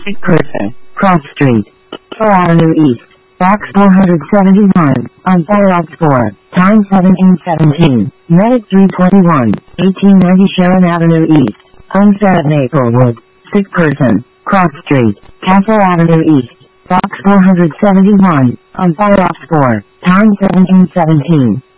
Sick person. Cross Street. 4 Avenue East. Box 471. On fire off 4. Time 1717. Medic 321. 1890 Sharon Avenue East. Homestead Maplewood. Sick person. Cross Street. Castle Avenue East. Box 471. On fire off 4. Time 1717.